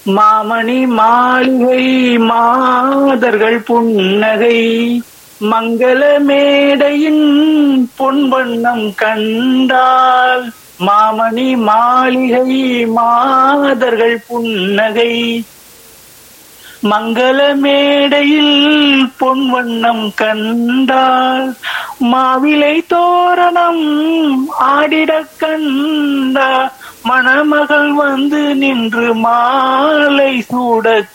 மாமணி மாளிகை மாதர்கள் புன்னகை மங்கள மேடையின் பொன் வண்ணம் கண்டால். மாமணி மாளிகை மாதர்கள் புன்னகை மங்கள மேடையில் பொன் வண்ணம் கண்டால். மாவிலை தோரணம் ஆடிட கண்டா மணமகள் வந்து நின்று மாலை சூட